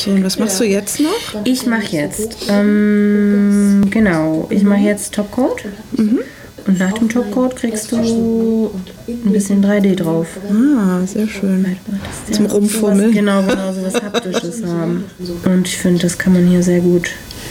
So, und was machst du jetzt noch? Ich mache jetzt, Topcoat. Und nach dem Topcoat kriegst du ein bisschen 3D drauf. Ah, sehr schön. Zum Rumfummeln. Genau, so was Haptisches haben. Und ich finde, das kann man hier sehr gut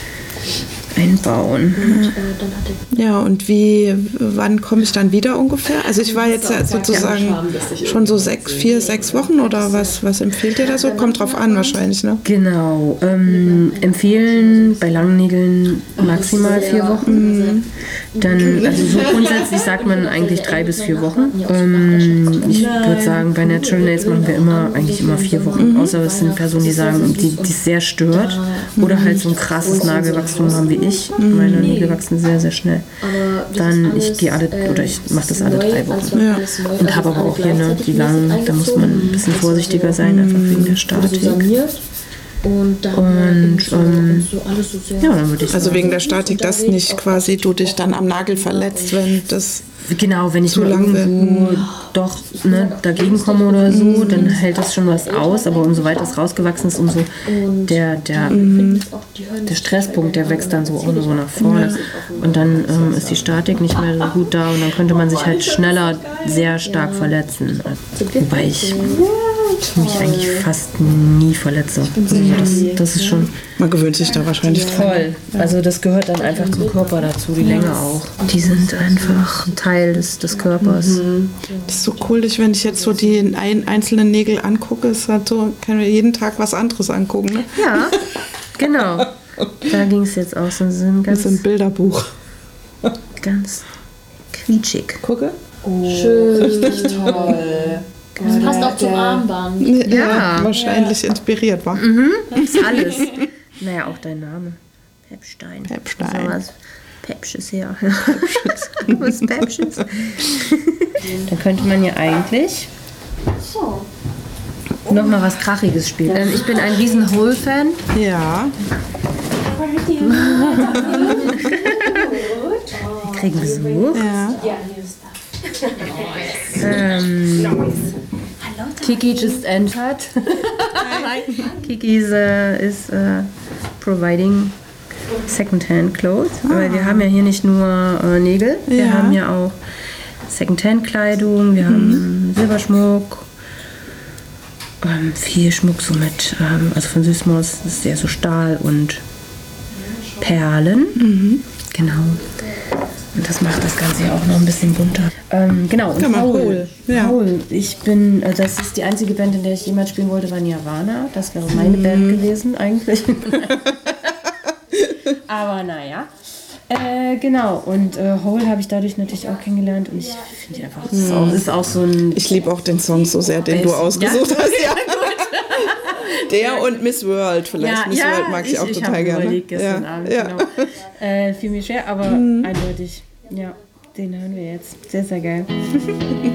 einbauen. Ja, und wann komme ich dann wieder ungefähr? Also ich war jetzt sozusagen schon so 6 Wochen oder was empfiehlt ihr da so? Kommt drauf an wahrscheinlich, ne? Genau. Empfehlen bei langen Nägeln maximal 4 Wochen. Dann, also so grundsätzlich sagt man eigentlich 3 bis 4 Wochen. Ich würde sagen, bei Natural Nails machen wir eigentlich immer 4 Wochen. Außer es sind Personen, die sagen, die es sehr stört. Oder halt so ein krasses Nagelwachstum haben wie ich. Meine Nägel wachsen sehr, sehr schnell. Dann, ich mache das alle 3 Wochen. Ja. Und habe aber auch hier die langen, da muss man ein bisschen vorsichtiger sein, einfach wegen der Statik. Und dann würde ich also wegen der Statik, dass nicht quasi du dich dann am Nagel verletzt, wenn das genau, wenn ich mal irgendwo doch dagegen komme oder so, dann hält das schon was aus, aber umso weiter es rausgewachsen ist, umso der Stresspunkt, der wächst dann so auch nur so nach vorne. Und dann ist die Statik nicht mehr so gut da und dann könnte man sich halt schneller sehr stark verletzen. Wobei ich mich eigentlich fast nie verletze. Also das ist schon... Man gewöhnt sich da wahrscheinlich dran. Voll. Also das gehört dann einfach zum Körper dazu, die Länge auch. Die sind einfach ein Teil des Körpers. Das ist so cool, wenn ich jetzt so die einzelnen Nägel angucke, ist halt so, können wir jeden Tag was anderes angucken, ne? Ja, genau. Da ging es jetzt auch so ein das ist ein Bilderbuch. Ganz quietschig. Gucke. Oh, schön. Richtig toll. Das passt auch zum Armband. Ja, wahrscheinlich inspiriert, war. Das ist alles. Naja, auch dein Name. Pepstein. Pepstein. Was Päpsches her. Was Päpsches? Dann könnte man ja eigentlich noch mal was Krachiges spielen. Ich bin ein riesen Hole-Fan. Ja. Wir kriegen Besuch. Ja. Kiki just entered. Kiki is providing second-hand clothes. Weil wir haben ja hier nicht nur Nägel, wir haben ja auch Second-hand-Kleidung, wir haben Silberschmuck, viel Schmuck so mit, also von Süßmaus, das ist eher so Stahl und Perlen. Genau. Und das macht das Ganze ja auch noch ein bisschen bunter. Genau, und Howl. Ja. Howl. Das ist die einzige Band, in der ich jemals spielen wollte, war Nirvana. Das wäre meine Band gewesen, eigentlich. Aber naja. Genau, und Howl habe ich dadurch natürlich auch kennengelernt. Und ich finde einfach, das ist auch so ein... Ich liebe auch den Song so sehr, den du ausgesucht hast. Ja. Der und Miss World vielleicht. Miss World mag ich auch total gerne. Überlegt gestern Abend, genau. Fiel mir schwer, aber eindeutig. Ja, den hören wir jetzt. Sehr, sehr geil.